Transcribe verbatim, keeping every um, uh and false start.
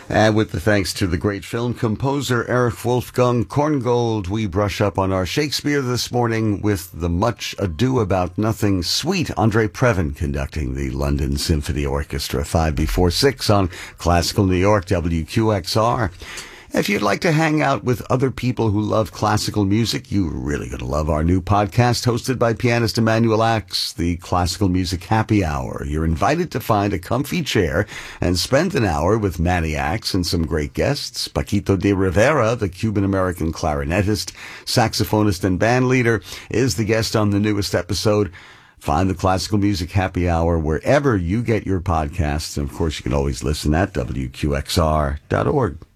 And with the thanks to the great film composer Erich Wolfgang Korngold, we brush up on our Shakespeare this morning with the Much Ado About Nothing suite. Andre Previn conducting the London Symphony Orchestra, five before six on Classical New York, W Q X R. If you'd like to hang out with other people who love classical music, you're really going to love our new podcast hosted by pianist Emanuel Axe, the Classical Music Happy Hour. You're invited to find a comfy chair and spend an hour with Manny Axe and some great guests. Paquito de Rivera, the Cuban-American clarinetist, saxophonist, and band leader, is the guest on the newest episode. Find the Classical Music Happy Hour wherever you get your podcasts. And, of course, you can always listen at W Q X R dot org.